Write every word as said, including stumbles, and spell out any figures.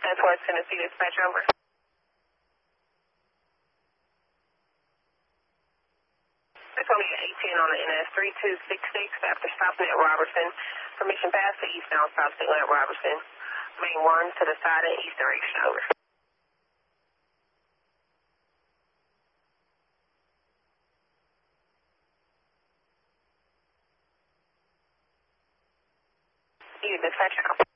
Northwest Tennessee dispatch over. It's only eighteen on the N S three two six six after stopping at Robertson. Permission pass to eastbound stop signal at Robertson. Main one to the side and east direction over. You dispatch out.